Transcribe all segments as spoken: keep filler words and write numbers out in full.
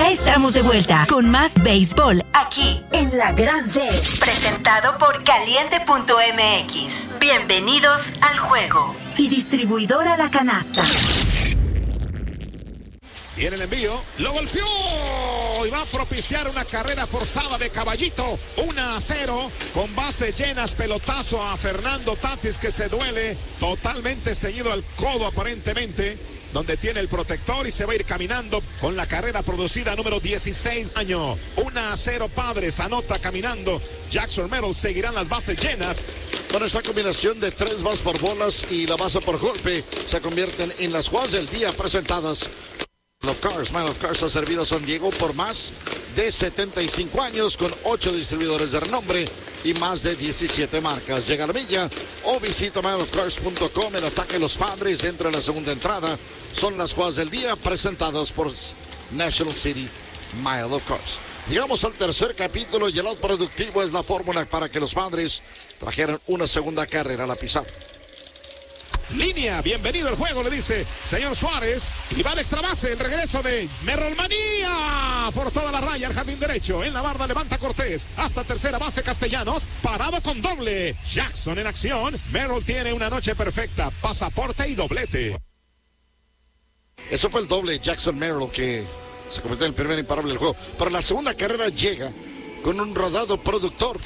Ya estamos de vuelta con más béisbol aquí en La Grande. Presentado por Caliente punto M X. Bienvenidos al juego. Y distribuidora La Canasta. Viene el envío, lo golpeó y va a propiciar una carrera forzada de Caballito. uno a cero con bases llenas, pelotazo a Fernando Tatis que se duele, totalmente ceñido al codo aparentemente, donde tiene el protector y se va a ir caminando con la carrera producida número dieciséis año. uno a cero Padres, anota caminando Jackson Merrill, seguirán las bases llenas. Con esta combinación de tres bases por bolas y la base por golpe, se convierten en las jugadas del día presentadas. Of Cars, Mile of Cars ha servido a San Diego por más de setenta y cinco años con ocho distribuidores de renombre y más de diecisiete marcas. Llega a la milla o visita mile of cars punto com. El ataque de los Padres entra en la segunda entrada. Son las jugadas del día presentadas por National City Mile of Cars. Llegamos al tercer capítulo y el out productivo es la fórmula para que los Padres trajeran una segunda carrera a la pizarra. Línea, bienvenido al juego, le dice señor Suárez. Y va de extra base, el regreso de Merrill Manía por toda la raya, el jardín derecho. En la barda levanta Cortés, hasta tercera base Castellanos, parado con doble. Jackson en acción, Merrill tiene una noche perfecta, pasaporte y doblete. Eso fue el doble Jackson Merrill que se convirtió en el primer imparable del juego. Pero la segunda carrera llega con un rodado productor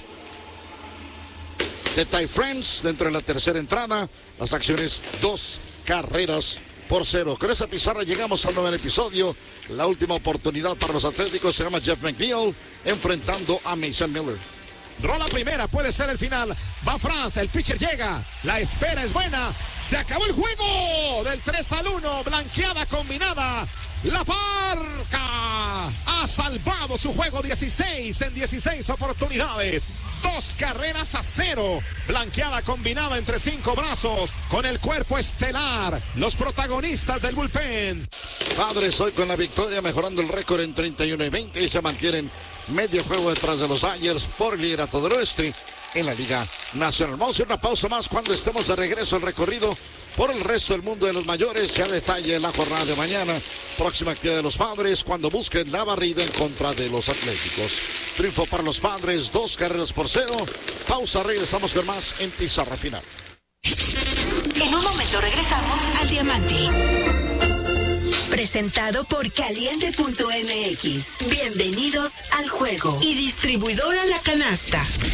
de Ty France dentro de la tercera entrada. Las acciones, dos carreras por cero. Con esa pizarra llegamos al noveno episodio. La última oportunidad para los Atléticos se llama Jeff McNeil enfrentando a Mason Miller. Rola primera, puede ser el final. Va France, el pitcher llega. La espera es buena. Se acabó el juego del tres al uno. Blanqueada combinada. La Parca ha salvado su juego dieciséis en dieciséis oportunidades. Dos carreras a cero. Blanqueada combinada entre cinco brazos. Con el cuerpo estelar. Los protagonistas del bullpen. Padres hoy con la victoria, mejorando el récord en treinta y uno y veinte. Y se mantienen medio juego detrás de los Dodgers por el liderato del oeste en la Liga Nacional. Vamos a hacer una pausa más cuando estemos de regreso al recorrido por el resto del mundo de los mayores. Ya detalle en la jornada de mañana. Próxima actividad de los Padres cuando busquen la barrida en contra de los Atléticos. Triunfo para los Padres, dos carreras por cero. Pausa, regresamos con más en Pizarra Final. En un momento regresamos al Diamante. Presentado por Caliente punto M X. Bienvenidos al juego. Y distribuidora La Canasta.